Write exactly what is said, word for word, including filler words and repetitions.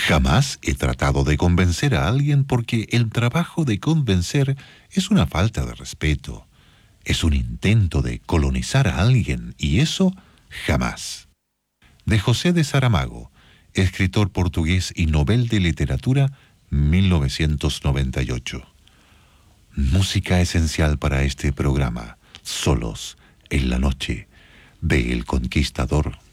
Jamás he tratado de convencer a alguien porque el trabajo de convencer es una falta de respeto. Es un intento de colonizar a alguien y eso jamás. De José de Saramago, escritor portugués y Nobel de Literatura, mil novecientos noventa y ocho. Música esencial para este programa, Solos en la Noche, de El Conquistador